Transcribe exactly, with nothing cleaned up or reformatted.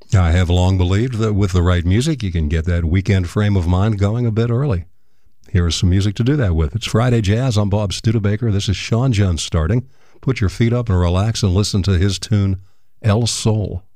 I have long believed that with the right music, you can get that weekend frame of mind going a bit early. Here is some music to do that with. It's Friday Jazz. I'm Bob Studebaker. This is Sean Jones starting. Put your feet up and relax and listen to his tune, El Sol.